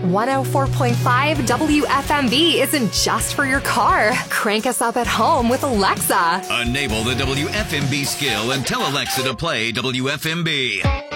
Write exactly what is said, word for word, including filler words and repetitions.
one oh four point five W F M B isn't just for your car. Crank us up at home with Alexa. Enable the W F M B skill and tell Alexa to play W F M B.